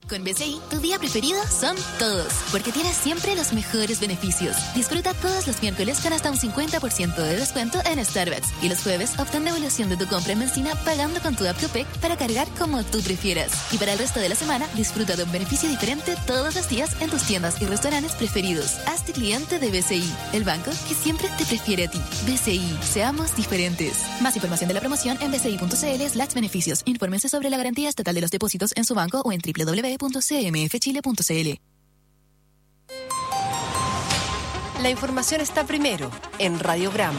Con BCI, tu día preferido son todos, porque tienes siempre los mejores beneficios. Disfruta todos los miércoles con hasta un 50% de descuento en Starbucks. Y los jueves, obtén devolución de tu compra en benzina pagando con tu app Copec para cargar como tú prefieras. Y para el resto de la semana, disfruta de un beneficio diferente todos los días en tus tiendas y restaurantes preferidos. Hazte cliente de BCI, el banco que siempre te prefiere a ti. BCI, seamos diferentes. Más información de la promoción en bci.cl/beneficios. Infórmense sobre la garantía estatal de los depósitos en su banco o en www.cmfchile.cl. La información está primero en Radiograma.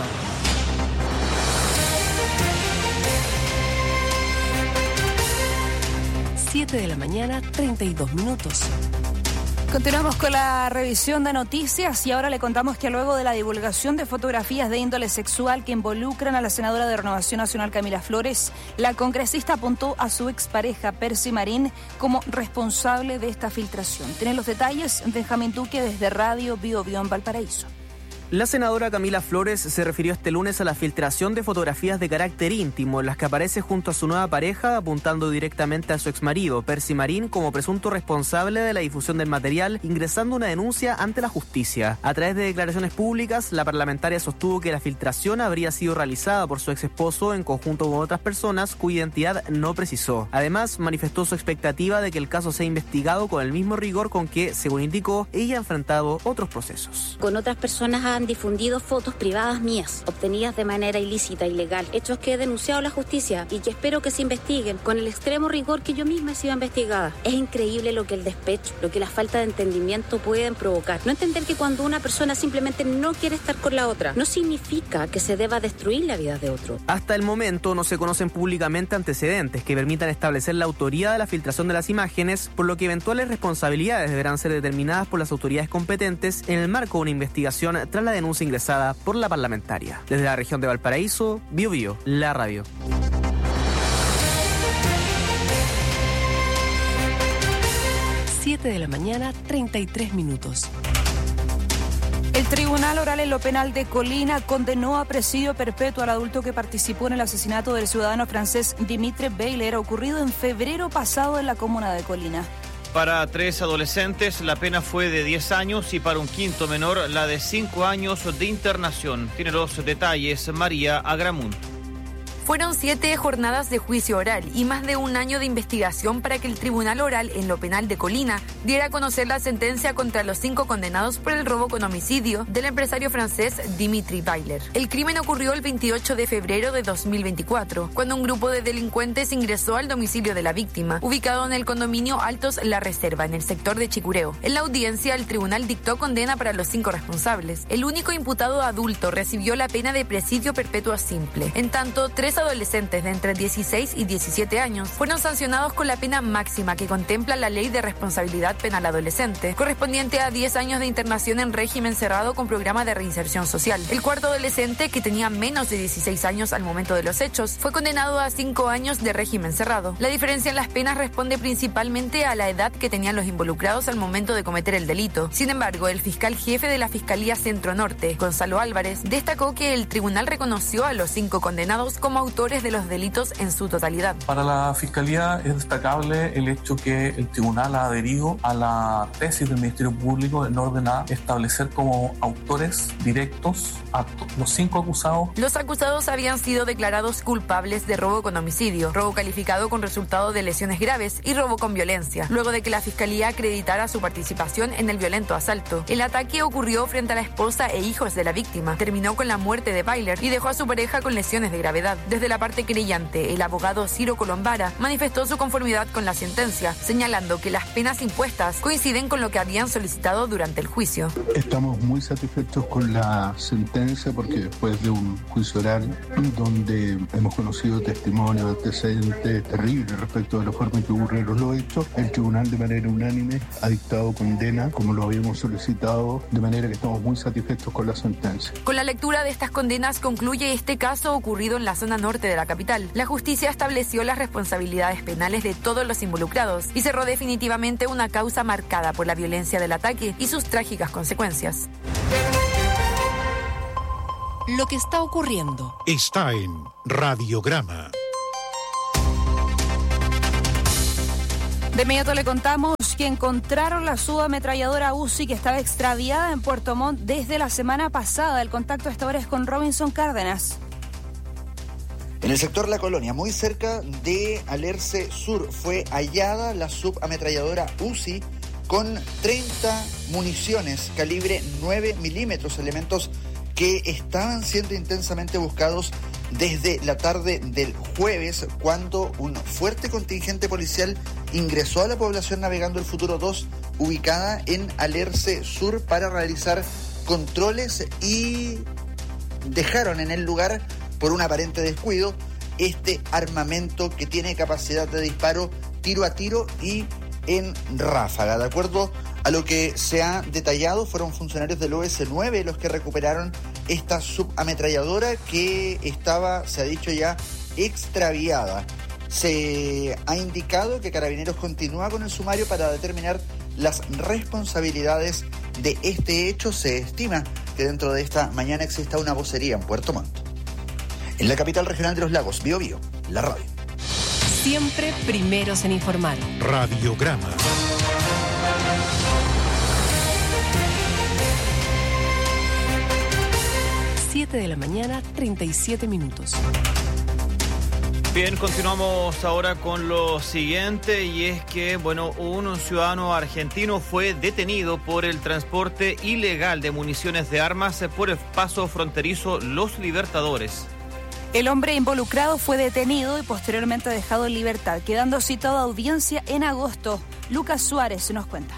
7 de la mañana, 32 minutos. Continuamos con la revisión de noticias y ahora le contamos que luego de la divulgación de fotografías de índole sexual que involucran a la senadora de Renovación Nacional Camila Flores, la congresista apuntó a su expareja Percy Marín como responsable de esta filtración. Tiene los detalles Benjamín Duque desde Radio Bio Bio en Valparaíso. La senadora Camila Flores se refirió este lunes a la filtración de fotografías de carácter íntimo en las que aparece junto a su nueva pareja, apuntando directamente a su exmarido, Percy Marín, como presunto responsable de la difusión del material, ingresando una denuncia ante la justicia. A través de declaraciones públicas, la parlamentaria sostuvo que la filtración habría sido realizada por su ex esposo en conjunto con otras personas cuya identidad no precisó. Además, manifestó su expectativa de que el caso sea investigado con el mismo rigor con que, según indicó, ella ha enfrentado otros procesos. Con otras personas han difundido fotos privadas mías, obtenidas de manera ilícita, ilegal, hechos que he denunciado a la justicia y que espero que se investiguen con el extremo rigor que yo misma he sido investigada. Es increíble lo que el despecho, lo que la falta de entendimiento pueden provocar. No entender que cuando una persona simplemente no quiere estar con la otra, no significa que se deba destruir la vida de otro. Hasta el momento no se conocen públicamente antecedentes que permitan establecer la autoría de la filtración de las imágenes, por lo que eventuales responsabilidades deberán ser determinadas por las autoridades competentes en el marco de una investigación tras la denuncia ingresada por la parlamentaria. Desde la región de Valparaíso, Bio Bio, la radio. Siete de la mañana, 33 minutos. El Tribunal Oral en lo Penal de Colina condenó a presidio perpetuo al adulto que participó en el asesinato del ciudadano francés Dimitri Beiler, ocurrido en febrero pasado en la comuna de Colina. Para 3 adolescentes la pena fue de 10 años y para un quinto menor la de 5 años de internación. Tiene los detalles María Agramunt. Fueron 7 jornadas de juicio oral y más de un año de investigación para que el Tribunal Oral en lo Penal de Colina diera a conocer la sentencia contra los 5 condenados por el robo con homicidio del empresario francés Dimitri Beiler. El crimen ocurrió el 28 de febrero de 2024, cuando un grupo de delincuentes ingresó al domicilio de la víctima, ubicado en el condominio Altos La Reserva, en el sector de Chicureo. En la audiencia, el tribunal dictó condena para los 5 responsables. El único imputado adulto recibió la pena de presidio perpetuo simple. En tanto, 3 adolescentes de entre 16 y 17 años fueron sancionados con la pena máxima que contempla la Ley de Responsabilidad Penal Adolescente, correspondiente a 10 años de internación en régimen cerrado con programa de reinserción social. El cuarto adolescente, que tenía menos de 16 años al momento de los hechos, fue condenado a 5 años de régimen cerrado. La diferencia en las penas responde principalmente a la edad que tenían los involucrados al momento de cometer el delito. Sin embargo, el fiscal jefe de la Fiscalía Centro Norte, Gonzalo Álvarez, destacó que el tribunal reconoció a los 5 condenados como autores de los delitos en su totalidad. Para la Fiscalía es destacable el hecho que el tribunal ha adherido a la tesis del Ministerio Público en orden a establecer como autores directos a los 5 acusados. Los acusados habían sido declarados culpables de robo con homicidio, robo calificado con resultado de lesiones graves y robo con violencia, luego de que la Fiscalía acreditara su participación en el violento asalto. El ataque ocurrió frente a la esposa e hijos de la víctima, terminó con la muerte de Beiler y dejó a su pareja con lesiones de gravedad. Desde la parte querellante, el abogado Ciro Colombara manifestó su conformidad con la sentencia, señalando que las penas impuestas coinciden con lo que habían solicitado durante el juicio. Estamos muy satisfechos con la sentencia porque después de un juicio oral donde hemos conocido testimonios, antecedentes terribles respecto de la forma en que ocurrieron los hechos, el tribunal de manera unánime ha dictado condena como lo habíamos solicitado, de manera que estamos muy satisfechos con la sentencia. Con la lectura de estas condenas concluye este caso ocurrido en la zona norte de la capital. La justicia estableció las responsabilidades penales de todos los involucrados y cerró definitivamente una causa marcada por la violencia del ataque y sus trágicas consecuencias. Lo que está ocurriendo está en Radiograma. De inmediato le contamos que encontraron la subametralladora Uzi que estaba extraviada en Puerto Montt desde la semana pasada. El contacto a esta hora es con Robinson Cárdenas. En el sector La Colonia, muy cerca de Alerce Sur, fue hallada la subametralladora Uzi con 30 municiones calibre 9 milímetros, elementos que estaban siendo intensamente buscados desde la tarde del jueves, cuando un fuerte contingente policial ingresó a la población Navegando el Futuro 2, ubicada en Alerce Sur, para realizar controles, y dejaron en el lugar, por un aparente descuido, este armamento que tiene capacidad de disparo tiro a tiro y en ráfaga. De acuerdo a lo que se ha detallado, fueron funcionarios del OS9 los que recuperaron esta subametralladora que estaba, se ha dicho ya, extraviada. Se ha indicado que Carabineros continúa con el sumario para determinar las responsabilidades de este hecho. Se estima que dentro de esta mañana exista una vocería en Puerto Montt. En la capital regional de los lagos, Biobío, la radio. Siempre primeros en informar. Radiograma. De la mañana, 37 minutos. Bien, continuamos ahora con lo siguiente, y es que, un ciudadano argentino fue detenido por el transporte ilegal de municiones de armas por el paso fronterizo Los Libertadores. El hombre involucrado fue detenido y posteriormente dejado en libertad, quedando citado a audiencia en agosto. Lucas Suárez nos cuenta.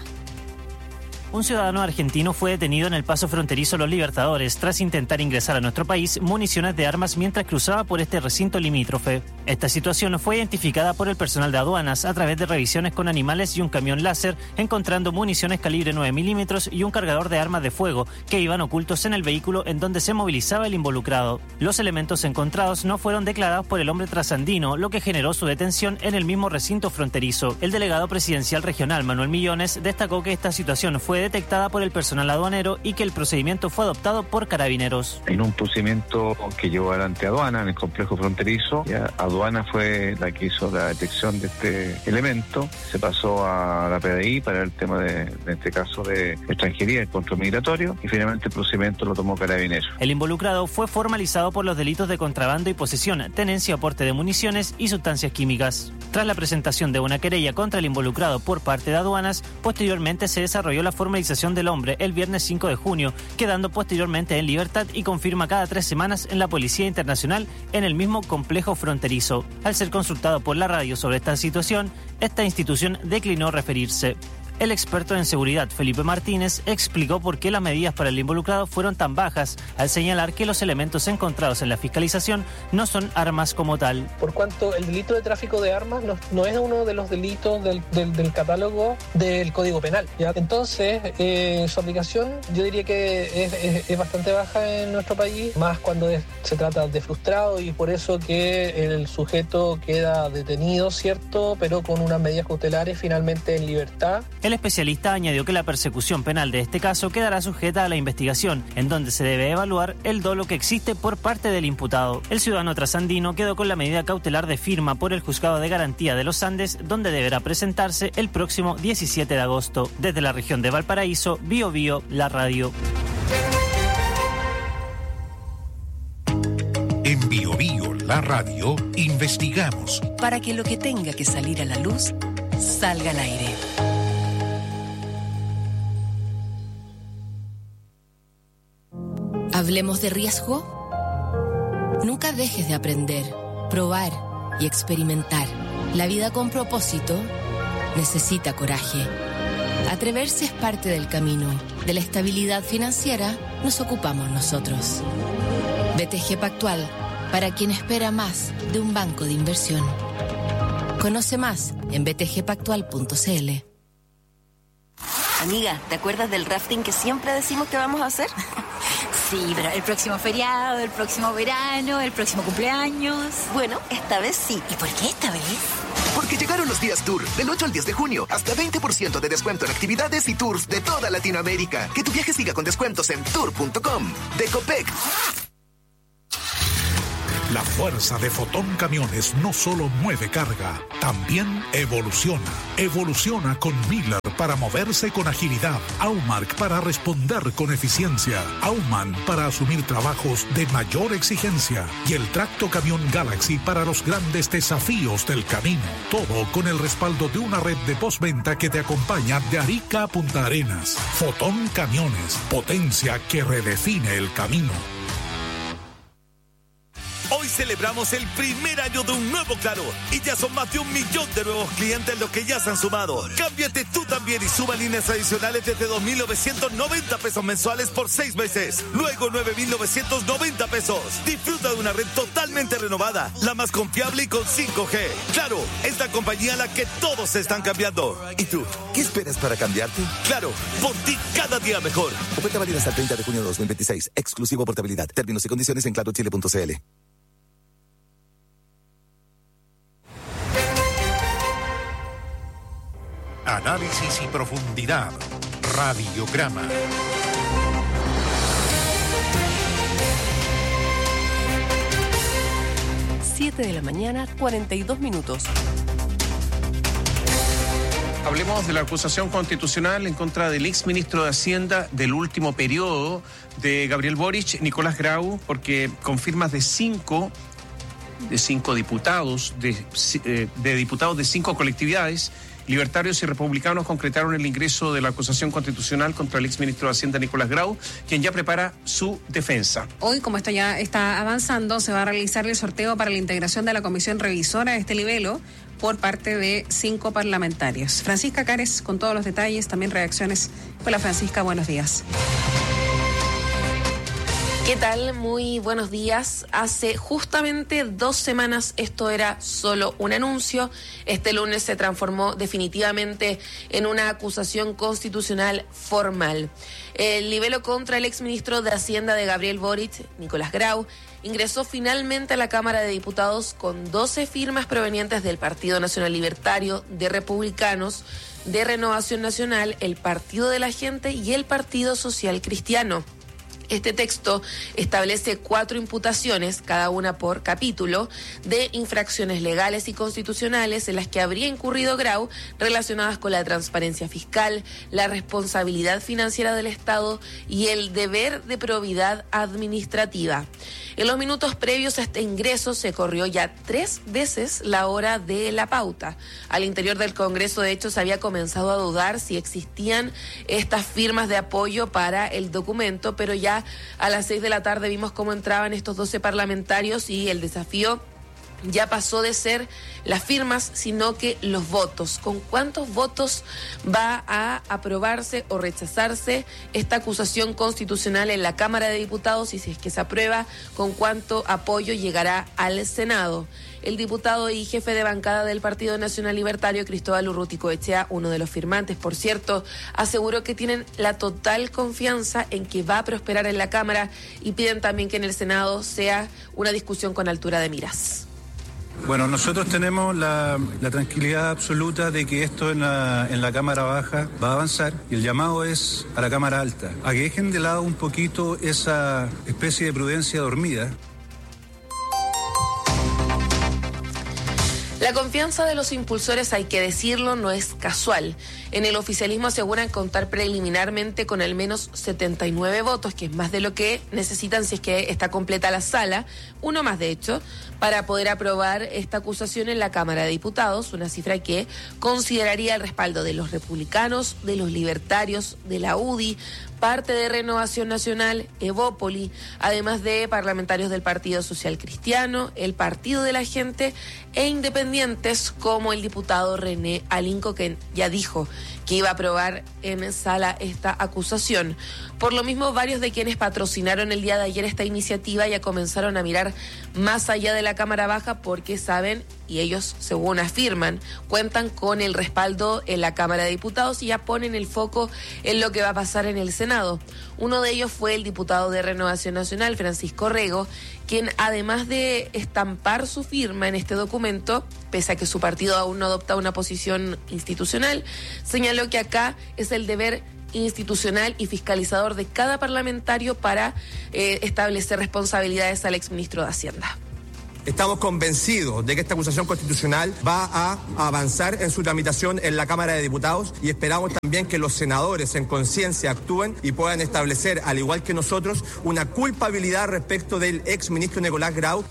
Un ciudadano argentino fue detenido en el paso fronterizo Los Libertadores tras intentar ingresar a nuestro país municiones de armas mientras cruzaba por este recinto limítrofe. Esta situación fue identificada por el personal de aduanas a través de revisiones con animales y un camión láser, encontrando municiones calibre 9 milímetros y un cargador de armas de fuego que iban ocultos en el vehículo en donde se movilizaba el involucrado. Los elementos encontrados no fueron declarados por el hombre trasandino, lo que generó su detención en el mismo recinto fronterizo. El delegado presidencial regional, Manuel Millones, destacó que esta situación fue detectada por el personal aduanero y que el procedimiento fue adoptado por Carabineros. En un procedimiento que llevó adelante aduana en el complejo fronterizo, aduana fue la que hizo la detección de este elemento, se pasó a la PDI para el tema de este caso de extranjería y control migratorio, y finalmente el procedimiento lo tomó Carabineros. El involucrado fue formalizado por los delitos de contrabando y posesión, tenencia o porte de municiones y sustancias químicas. Tras la presentación de una querella contra el involucrado por parte de aduanas, posteriormente se desarrolló la formalización del hombre el viernes 5 de junio, quedando posteriormente en libertad y confirma cada 3 semanas en la Policía Internacional en el mismo complejo fronterizo. Al ser consultado por la radio sobre esta situación, esta institución declinó referirse. El experto en seguridad, Felipe Martínez, explicó por qué las medidas para el involucrado fueron tan bajas, al señalar que los elementos encontrados en la fiscalización no son armas como tal. Por cuanto el delito de tráfico de armas no es uno de los delitos del catálogo del Código Penal, ¿ya? Entonces, su aplicación yo diría que es bastante baja en nuestro país, más cuando se trata de frustrado, y por eso que el sujeto queda detenido, ¿cierto?, pero con unas medidas cautelares, finalmente en libertad. El especialista añadió que la persecución penal de este caso quedará sujeta a la investigación, en donde se debe evaluar el dolo que existe por parte del imputado. El ciudadano trasandino quedó con la medida cautelar de firma por el Juzgado de Garantía de los Andes, donde deberá presentarse el próximo 17 de agosto. Desde la región de Valparaíso, Biobío, la radio. En Biobío, la radio, investigamos para que lo que tenga que salir a la luz salga al aire. Hablemos de riesgo. Nunca dejes de aprender, probar y experimentar. La vida con propósito necesita coraje. Atreverse es parte del camino. De la estabilidad financiera nos ocupamos nosotros. BTG Pactual, para quien espera más de un banco de inversión. Conoce más en btgpactual.cl. Amiga, ¿te acuerdas del rafting que siempre decimos que vamos a hacer? Sí, pero el próximo feriado, el próximo verano, el próximo cumpleaños. Bueno, esta vez sí. ¿Y por qué esta vez? Porque llegaron los días Tour, del 8 al 10 de junio, hasta 20% de descuento en actividades y tours de toda Latinoamérica. Que tu viaje siga con descuentos en tour.com. De Copec. La fuerza de Fotón Camiones no solo mueve carga, también evoluciona. Evoluciona con Miller para moverse con agilidad, Aumark para responder con eficiencia, Aumann para asumir trabajos de mayor exigencia y el Tracto Camión Galaxy para los grandes desafíos del camino. Todo con el respaldo de una red de postventa que te acompaña de Arica a Punta Arenas. Fotón Camiones, potencia que redefine el camino. Hoy celebramos el primer año de un nuevo Claro y ya son más de 1 millón de nuevos clientes los que ya se han sumado. Cámbiate tú también y suma líneas adicionales desde 2.990 pesos mensuales por 6 meses. Luego 9.990 pesos. Disfruta de una red totalmente renovada, la más confiable y con 5G. Claro, es la compañía a la que todos se están cambiando. ¿Y tú? ¿Qué esperas para cambiarte? Claro, por ti cada día mejor. Oferta válida hasta el 30 de junio de 2026. Exclusivo portabilidad. Términos y condiciones en clarochile.cl. Análisis y profundidad. Radiograma. Siete de la mañana, 42 minutos. Hablemos de la acusación constitucional en contra del exministro de Hacienda del último periodo de Gabriel Boric, Nicolás Grau, porque con firmas de cinco diputados, de diputados de 5 colectividades, libertarios y republicanos concretaron el ingreso de la acusación constitucional contra el exministro de Hacienda Nicolás Grau, quien ya prepara su defensa. Hoy, como esto ya está avanzando, se va a realizar el sorteo para la integración de la comisión revisora de este libelo por parte de 5 parlamentarios. Francisca Cares con todos los detalles, también reacciones. Hola Francisca, buenos días. ¿Qué tal? Muy buenos días. Hace justamente 2 semanas esto era solo un anuncio. Este lunes se transformó definitivamente en una acusación constitucional formal. El libelo contra el exministro de Hacienda de Gabriel Boric, Nicolás Grau, ingresó finalmente a la Cámara de Diputados con 12 firmas provenientes del Partido Nacional Libertario, de Republicanos, de Renovación Nacional, el Partido de la Gente y el Partido Social Cristiano. Este texto establece 4 imputaciones, cada una por capítulo, de infracciones legales y constitucionales en las que habría incurrido Grau relacionadas con la transparencia fiscal, la responsabilidad financiera del Estado y el deber de probidad administrativa. En los minutos previos a este ingreso se corrió ya 3 veces la hora de la pauta. Al interior del Congreso, de hecho, se había comenzado a dudar si existían estas firmas de apoyo para el documento, pero ya a las 6 de la tarde vimos cómo entraban estos 12 parlamentarios y el desafío ya pasó de ser las firmas, sino que los votos. ¿Con cuántos votos va a aprobarse o rechazarse esta acusación constitucional en la Cámara de Diputados? Y si es que se aprueba, ¿con cuánto apoyo llegará al Senado? El diputado y jefe de bancada del Partido Nacional Libertario, Cristóbal Urruticoechea, uno de los firmantes, por cierto, aseguró que tienen la total confianza en que va a prosperar en la Cámara y piden también que en el Senado sea una discusión con altura de miras. Bueno, nosotros tenemos la tranquilidad absoluta de que esto en la Cámara Baja va a avanzar y el llamado es a la Cámara Alta, a que dejen de lado un poquito esa especie de prudencia dormida. La confianza de los impulsores, hay que decirlo, no es casual. En el oficialismo aseguran contar preliminarmente con al menos 79 votos, que es más de lo que necesitan si es que está completa la sala, uno más de hecho, para poder aprobar esta acusación en la Cámara de Diputados, una cifra que consideraría el respaldo de los republicanos, de los libertarios, de la UDI, parte de Renovación Nacional, Evópoli, además de parlamentarios del Partido Social Cristiano, el Partido de la Gente e independientes como el diputado René Alinco, que ya dijo que iba a aprobar en sala esta acusación. Por lo mismo, varios de quienes patrocinaron el día de ayer esta iniciativa ya comenzaron a mirar más allá de la Cámara Baja porque saben, y ellos según afirman, cuentan con el respaldo en la Cámara de Diputados y ya ponen el foco en lo que va a pasar en el Senado. Uno de ellos fue el diputado de Renovación Nacional, Francisco Rego, quien además de estampar su firma en este documento, pese a que su partido aún no adopta una posición institucional, señaló que acá es el deber institucional y fiscalizador de cada parlamentario para establecer responsabilidades al exministro de Hacienda. Estamos convencidos de que esta acusación constitucional va a avanzar en su tramitación en la Cámara de Diputados y esperamos también que los senadores en conciencia actúen y puedan establecer, al igual que nosotros, una culpabilidad respecto del exministro Nicolás Grau.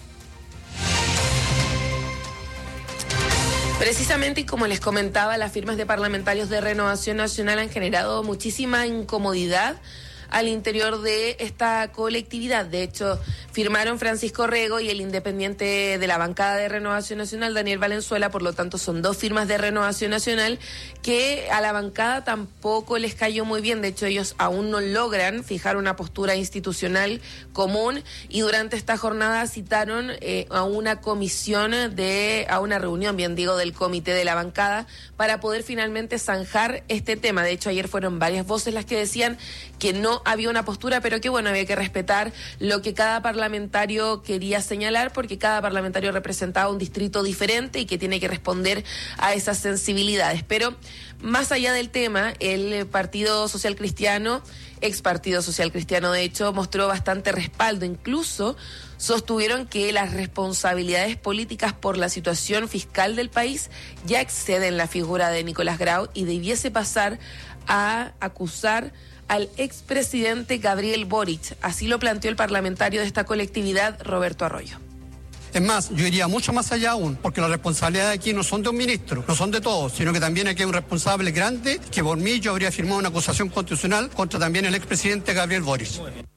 Precisamente, y como les comentaba, las firmas de parlamentarios de Renovación Nacional han generado muchísima incomodidad al interior de esta colectividad. De hecho, firmaron Francisco Rego y el independiente de la bancada de Renovación Nacional, Daniel Valenzuela. Por lo tanto, son dos firmas de Renovación Nacional que a la bancada tampoco les cayó muy bien. De hecho, ellos aún no logran fijar una postura institucional común, y durante esta jornada citaron a una comisión, a una reunión, bien digo, del comité de la bancada para poder finalmente zanjar este tema. De hecho, ayer fueron varias voces las que decían que no había una postura, pero que bueno, había que respetar lo que cada parlamentario quería señalar, porque cada parlamentario representaba un distrito diferente y que tiene que responder a esas sensibilidades. Pero más allá del tema, el Partido Social Cristiano, ex Partido Social Cristiano de hecho, mostró bastante respaldo. Incluso sostuvieron que las responsabilidades políticas por la situación fiscal del país ya exceden la figura de Nicolás Grau y debiese pasar a acusar al expresidente Gabriel Boric. Así lo planteó el parlamentario de esta colectividad, Roberto Arroyo. Es más, yo iría mucho más allá aún, porque las responsabilidades aquí no son de un ministro, no son de todos, sino que también aquí hay un responsable grande, que por mí yo habría firmado una acusación constitucional contra también el expresidente Gabriel Boric.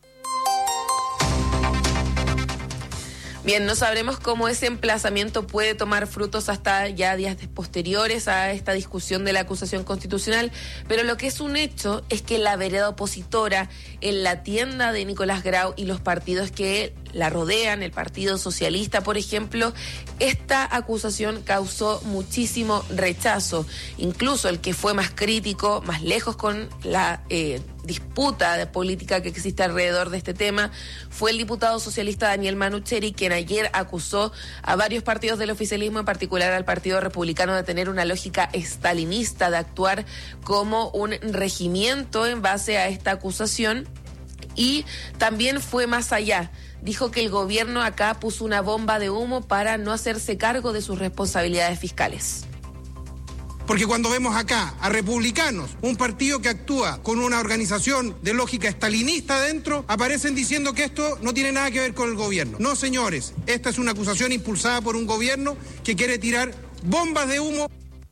Bien, no sabremos cómo ese emplazamiento puede tomar frutos hasta ya días posteriores a esta discusión de la acusación constitucional, pero lo que es un hecho es que la vereda opositora, en la tienda de Nicolás Grau y los partidos que la rodean, el Partido Socialista, por ejemplo, esta acusación causó muchísimo rechazo. Incluso el que fue más crítico, más lejos con la disputa de política que existe alrededor de este tema, fue el diputado socialista Daniel Manucheri, quien ayer acusó a varios partidos del oficialismo, en particular al Partido Republicano, de tener una lógica estalinista, de actuar como un regimiento en base a esta acusación, y también fue más allá. Dijo que el gobierno acá puso una bomba de humo para no hacerse cargo de sus responsabilidades fiscales. Porque cuando vemos acá a republicanos, un partido que actúa con una organización de lógica estalinista dentro, aparecen diciendo que esto no tiene nada que ver con el gobierno. No, señores, esta es una acusación impulsada por un gobierno que quiere tirar bombas de humo.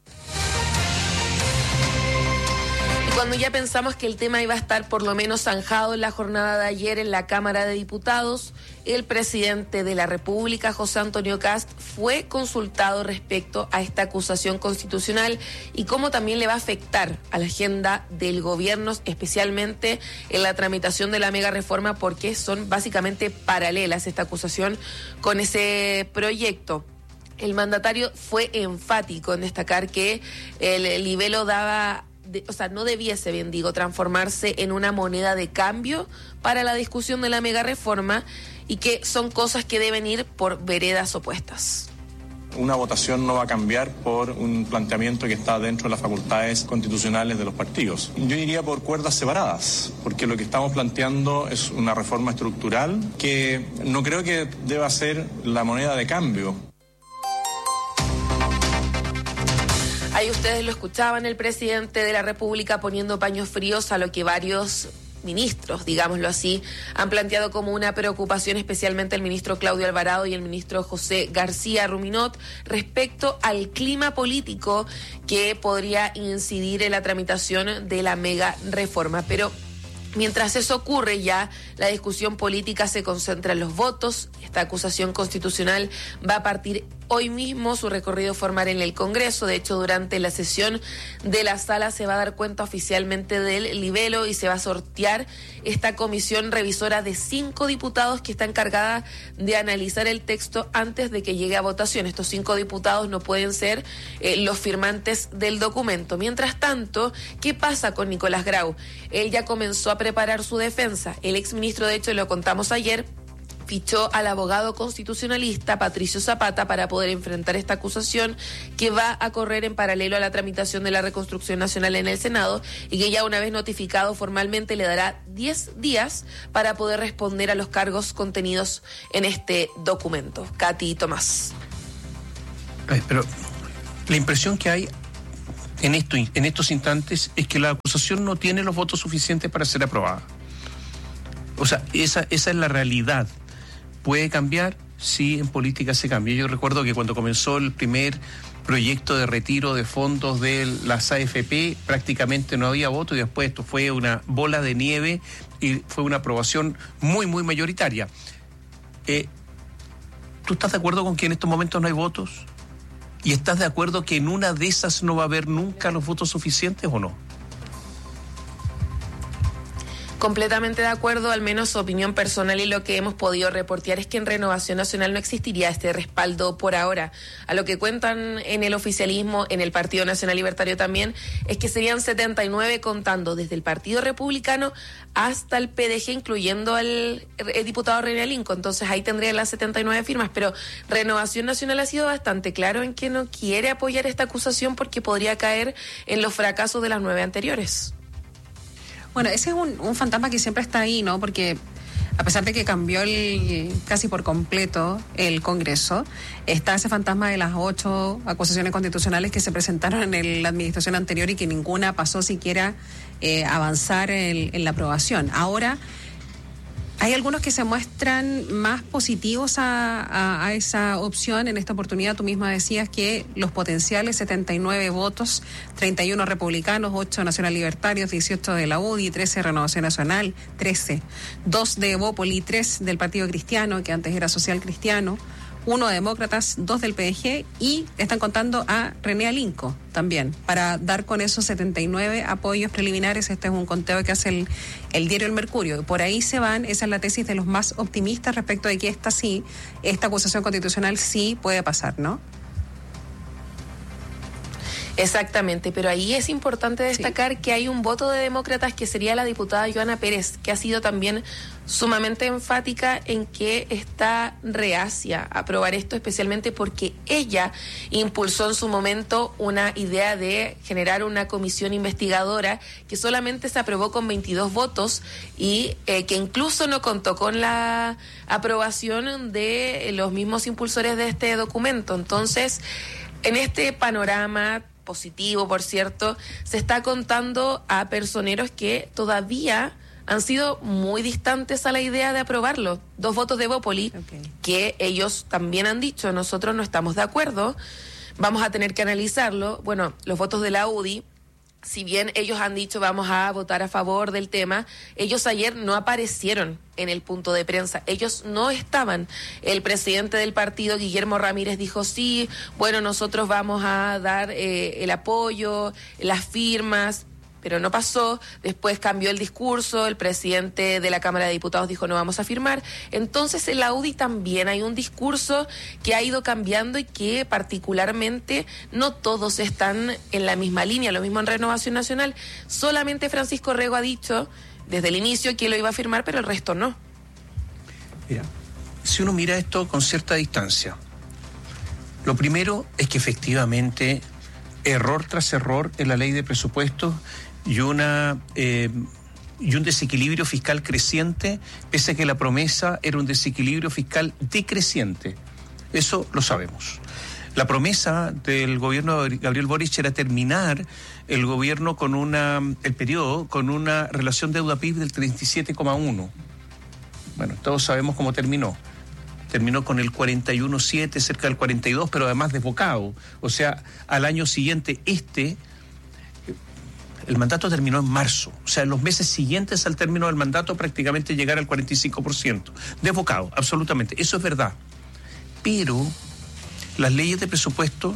Cuando ya pensamos que el tema iba a estar por lo menos zanjado en la jornada de ayer en la Cámara de Diputados, el presidente de la República, José Antonio Kast, fue consultado respecto a esta acusación constitucional y cómo también le va a afectar a la agenda del gobierno, especialmente en la tramitación de la mega reforma, porque son básicamente paralelas esta acusación con ese proyecto. El mandatario fue enfático en destacar que el libelo no debiese, bien digo, transformarse en una moneda de cambio para la discusión de la mega reforma, y que son cosas que deben ir por veredas opuestas. Una votación no va a cambiar por un planteamiento que está dentro de las facultades constitucionales de los partidos. Yo iría por cuerdas separadas, porque lo que estamos planteando es una reforma estructural que no creo que deba ser la moneda de cambio. Ahí ustedes lo escuchaban, el presidente de la República poniendo paños fríos a lo que varios ministros, digámoslo así, han planteado como una preocupación, especialmente el ministro Claudio Alvarado y el ministro José García Ruminot, respecto al clima político que podría incidir en la tramitación de la mega reforma. Pero mientras eso ocurre, ya la discusión política se concentra en los votos. Esta acusación constitucional va a partir hoy mismo su recorrido formal en el Congreso. De hecho, durante la sesión de la sala se va a dar cuenta oficialmente del libelo y se va a sortear esta comisión revisora de 5 diputados que está encargada de analizar el texto antes de que llegue a votación. Estos 5 diputados no pueden ser los firmantes del documento. Mientras tanto, ¿qué pasa con Nicolás Grau? Él ya comenzó a preparar su defensa. El exministro, de hecho, lo contamos ayer, fichó al abogado constitucionalista Patricio Zapata para poder enfrentar esta acusación que va a correr en paralelo a la tramitación de la reconstrucción nacional en el Senado y que ya una vez notificado formalmente le dará 10 días para poder responder a los cargos contenidos en este documento. Katy Tomás. Pero la impresión que hay en estos instantes es que la acusación no tiene los votos suficientes para ser aprobada. O sea, esa es la realidad. ¿Puede cambiar? Sí, en política se cambia. Yo recuerdo que cuando comenzó el primer proyecto de retiro de fondos de las AFP, prácticamente no había voto y después esto fue una bola de nieve y fue una aprobación muy, muy mayoritaria. ¿Tú estás de acuerdo con que en estos momentos no hay votos? ¿Y estás de acuerdo que en una de esas no va a haber nunca los votos suficientes o no? Completamente de acuerdo, al menos su opinión personal, y lo que hemos podido reportear es que en Renovación Nacional no existiría este respaldo por ahora. A lo que cuentan en el oficialismo, en el Partido Nacional Libertario también, es que serían 79 contando desde el Partido Republicano hasta el PDG, incluyendo al diputado René Alinco. Entonces ahí tendrían las 79 firmas, pero Renovación Nacional ha sido bastante claro en que no quiere apoyar esta acusación porque podría caer en los fracasos de las 9 anteriores. Bueno, ese es un fantasma que siempre está ahí, ¿no? Porque a pesar de que cambió casi por completo el Congreso, está ese fantasma de las 8 acusaciones constitucionales que se presentaron en la administración anterior y que ninguna pasó siquiera avanzar en la aprobación. Ahora, hay algunos que se muestran más positivos a esa opción. En esta oportunidad tú misma decías que los potenciales 79 votos, 31 republicanos, 8 nacional libertarios, 18 de la UDI, 13 Renovación Nacional, 2 de Evópoli, 3 del Partido Cristiano, que antes era Social Cristiano, 1 de Demócratas, 2 del PDG, y están contando a René Alinco también, para dar con esos 79 apoyos preliminares. Este es un conteo que hace el diario El Mercurio. Por ahí se van, esa es la tesis de los más optimistas respecto de que esta acusación constitucional sí puede pasar, ¿no? Exactamente, pero ahí es importante destacar que hay un voto de demócratas que sería la diputada Joana Pérez, que ha sido también sumamente enfática en que está reacia a aprobar esto, especialmente porque ella impulsó en su momento una idea de generar una comisión investigadora que solamente se aprobó con 22 votos y que incluso no contó con la aprobación de los mismos impulsores de este documento. Entonces, en este panorama positivo, por cierto, se está contando a personeros que todavía han sido muy distantes a la idea de aprobarlo. 2 votos de Evópoli, que ellos también han dicho, nosotros no estamos de acuerdo, vamos a tener que analizarlo. Bueno, los votos de la UDI, si bien ellos han dicho vamos a votar a favor del tema, ellos ayer no aparecieron en el punto de prensa, ellos no estaban. El presidente del partido, Guillermo Ramírez, dijo sí, bueno, nosotros vamos a dar el apoyo, las firmas, pero no pasó. Después cambió el discurso, el presidente de la Cámara de Diputados dijo no vamos a firmar. Entonces en la UDI también hay un discurso que ha ido cambiando y que particularmente no todos están en la misma línea. Lo mismo en Renovación Nacional, solamente Francisco Rego ha dicho desde el inicio que lo iba a firmar, pero el resto no. Mira, si uno mira esto con cierta distancia, lo primero es que efectivamente error tras error en la ley de presupuestos y un desequilibrio fiscal creciente, pese a que la promesa era un desequilibrio fiscal decreciente. Eso lo sabemos. La promesa del gobierno de Gabriel Boric era terminar el gobierno el periodo con una relación deuda-PIB del 37,1. Bueno, todos sabemos cómo terminó. Terminó con el 41,7, cerca del 42, pero además desbocado. O sea, al año siguiente el mandato terminó en marzo. O sea, en los meses siguientes al término del mandato prácticamente llegar al 45%. Desbocado, absolutamente. Eso es verdad. Pero las leyes de presupuesto,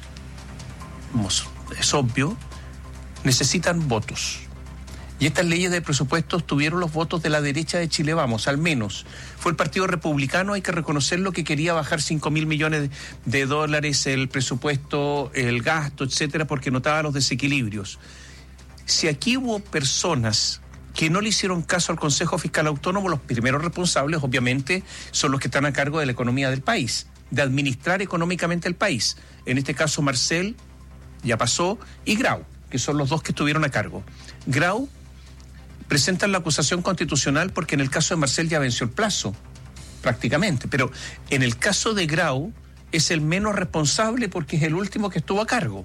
es obvio, necesitan votos. Y estas leyes de presupuestos tuvieron los votos de la derecha de Chile Vamos, al menos. Fue el Partido Republicano, hay que reconocerlo, que quería bajar 5.000 millones de dólares el presupuesto, el gasto, etcétera, porque notaba los desequilibrios. Si aquí hubo personas que no le hicieron caso al Consejo Fiscal Autónomo. Los primeros responsables, obviamente, son los que están a cargo de la economía del país, de administrar económicamente el país. En este caso, Marcel, ya pasó, y Grau, que son los dos que estuvieron a cargo. Grau presentan la acusación constitucional porque en el caso de Marcel ya venció el plazo, prácticamente, pero en el caso de Grau es el menos responsable porque es el último que estuvo a cargo.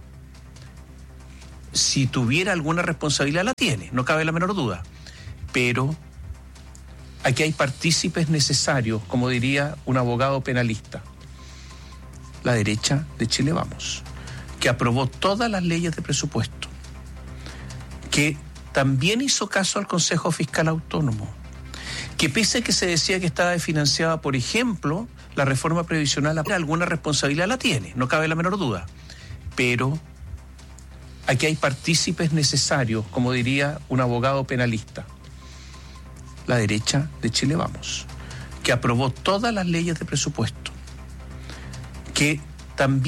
Si tuviera alguna responsabilidad, la tiene, no cabe la menor duda. Pero aquí hay partícipes necesarios, como diría un abogado penalista. La derecha de Chile Vamos, que aprobó todas las leyes de presupuesto, que también hizo caso al Consejo Fiscal Autónomo, que pese a que se decía que estaba desfinanciada, por ejemplo, la reforma previsional, alguna responsabilidad la tiene, no cabe la menor duda. Pero aquí hay partícipes necesarios, como diría un abogado penalista. La derecha de Chile Vamos, que aprobó todas las leyes de presupuesto, que también